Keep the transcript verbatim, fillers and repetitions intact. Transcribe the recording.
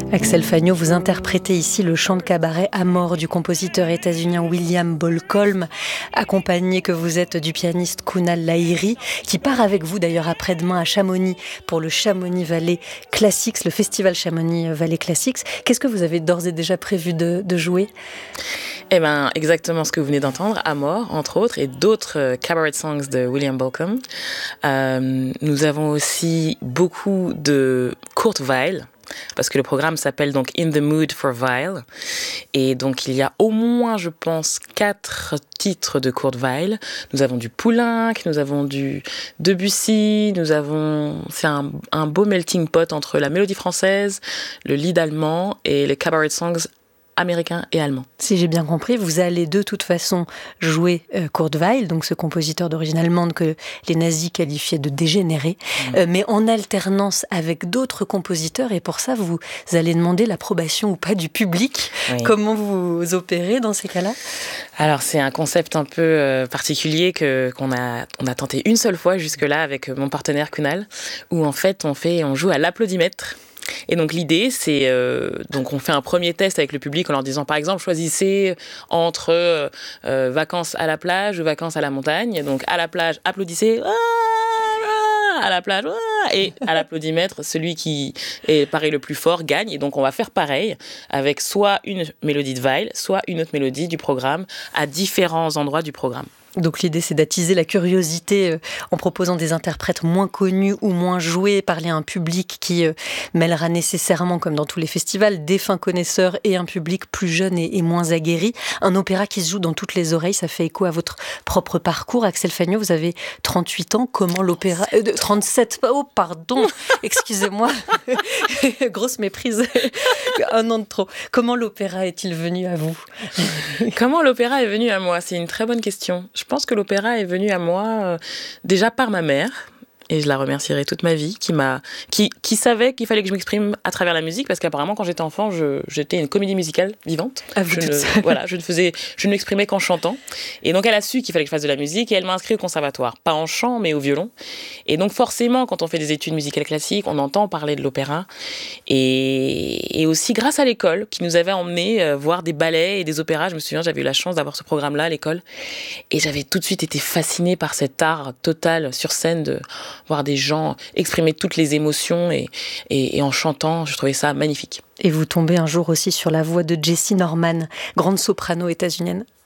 Axel Fagnaud, vous interprétez ici le chant de cabaret Amor du compositeur états-unien William Bolkolm, accompagné que vous êtes du pianiste Kunal Lahiri, qui part avec vous d'ailleurs après-demain à Chamonix pour le Chamonix Valley Classics, le festival Chamonix Valley Classics. Qu'est-ce que vous avez d'ores et déjà prévu de, de jouer ? Eh bien, exactement ce que vous venez d'entendre, Amor, entre autres, et d'autres euh, cabaret songs de William Bolkolm. Euh, nous avons aussi beaucoup de Kurt Weill, parce que le programme s'appelle donc In the Mood for Weill. Et donc, il y a au moins, je pense, quatre titres de Kurt Weill. Nous avons du Poulenc, nous avons du Debussy, nous avons... C'est un, un beau melting pot entre la mélodie française, le lead allemand et les cabaret songs américain et allemand. Si j'ai bien compris, vous allez de toute façon jouer euh, Kurt Weill, donc ce compositeur d'origine allemande que les nazis qualifiaient de dégénéré, mmh. euh, mais en alternance avec d'autres compositeurs, et pour ça, vous allez demander l'approbation ou pas du public. Oui. Comment vous opérez dans ces cas-là ? Alors, c'est un concept un peu euh, particulier que, qu'on a, on a tenté une seule fois jusque-là avec mon partenaire Kunal, où en fait, on, fait, on joue à l'applaudimètre. Et donc l'idée, c'est euh, donc on fait un premier test avec le public en leur disant, par exemple, choisissez entre euh, euh, vacances à la plage ou vacances à la montagne. Donc à la plage, applaudissez. À la plage, et à l'applaudimètre, celui qui est pareil le plus fort gagne. Et donc on va faire pareil avec soit une mélodie de Weill, soit une autre mélodie du programme à différents endroits du programme. Donc l'idée, c'est d'attiser la curiosité euh, en proposant des interprètes moins connus ou moins joués, parler à un public qui euh, mêlera nécessairement, comme dans tous les festivals, des fins connaisseurs et un public plus jeune et, et moins aguerri. Un opéra qui se joue dans toutes les oreilles, ça fait écho à votre propre parcours. Axel Fagnaud, vous avez trente-huit ans. Comment l'opéra... Euh, trente-sept, oh pardon, excusez-moi. Grosse méprise. Un an de trop. Comment l'opéra est-il venu à vous ? Comment l'opéra est venu à moi ? C'est une très bonne question. Je pense que l'opéra est venu à moi euh, déjà par ma mère, et je la remercierai toute ma vie, qui, m'a, qui, qui savait qu'il fallait que je m'exprime à travers la musique, parce qu'apparemment, quand j'étais enfant, je, j'étais une comédie musicale vivante. Ah, vous je, ne, voilà, je, ne faisais, je ne m'exprimais qu'en chantant. Et donc, elle a su qu'il fallait que je fasse de la musique, et elle m'a inscrit au conservatoire. Pas en chant, mais au violon. Et donc, forcément, quand on fait des études musicales classiques, on entend parler de l'opéra. Et, et aussi, grâce à l'école, qui nous avait emmenés euh, voir des ballets et des opéras. Je me souviens, j'avais eu la chance d'avoir ce programme-là à l'école. Et j'avais tout de suite été fascinée par cet art total sur scène de voir des gens exprimer toutes les émotions et, et, et en chantant, je trouvais ça magnifique. Et vous tombez un jour aussi sur la voix de Jessie Norman, grande soprano états-unienne.